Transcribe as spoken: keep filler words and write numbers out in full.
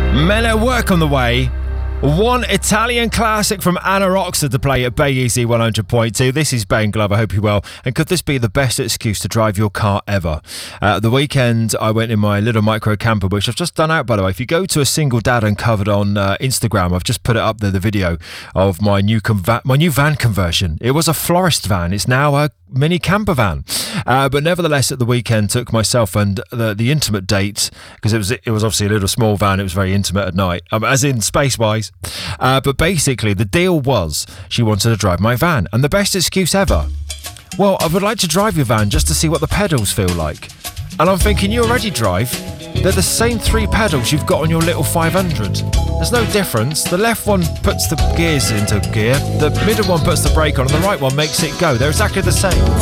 Men at Work on the way. One Italian classic from Anna Oxford to play at Bay Easy one hundred point two. This is Ben Glover. Hope you're well. And could this be the best excuse to drive your car ever? Uh, the weekend, I went in my little micro camper, which I've just done out, by the way. If you go to a single dad uncovered on uh, Instagram, I've just put it up there, the video of my new conva- my new van conversion. It was a florist van. It's now a mini camper van. Uh, but nevertheless, at the weekend, took myself and the, the intimate date, because it was it was obviously a little small van. It was very intimate at night, um, as in space-wise. Uh, but basically, the deal was she wanted to drive my van. And the best excuse ever. Well, I would like to drive your van just to see what the pedals feel like. And I'm thinking, you already drive. They're the same three pedals you've got on your little five hundred. There's no difference. The left one puts the gears into gear, the middle one puts the brake on, and the right one makes it go. They're exactly the same.